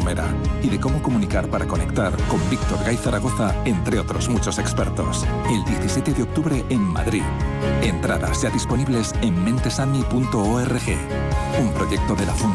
Romera y de cómo comunicar para conectar con Víctor Gay Zaragoza, entre otros muchos expertos. El 17 de octubre en Madrid. Entradas ya disponibles en mentesami.org. Un proyecto de la Fundación